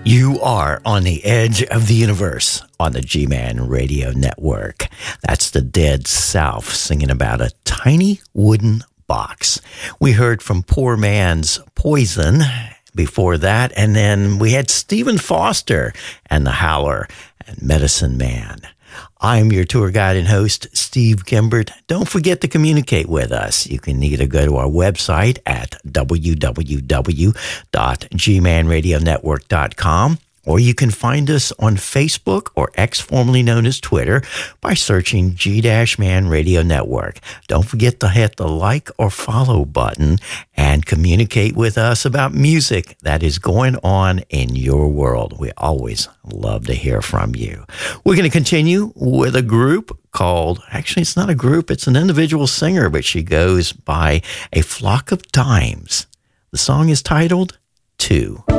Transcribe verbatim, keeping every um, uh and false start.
You are on the edge of the universe on the G-Man Radio Network. That's the Dead South singing about a tiny wooden box. We heard from Poor Man's Poison before that, and then we had Stephen Foster and the Howler and Medicine Man. I'm your tour guide and host, Steve Gimbert. Don't forget to communicate with us. You can either go to our website at w w w dot g man radio network dot com, or you can find us on Facebook, or X, formerly known as Twitter, by searching G-Man Radio Network. Don't forget to hit the like or follow button and communicate with us about music that is going on in your world. We always love to hear from you. We're going to continue with a group called, actually it's not a group, it's an individual singer, but she goes by A Flock of Dimes. The song is titled Two.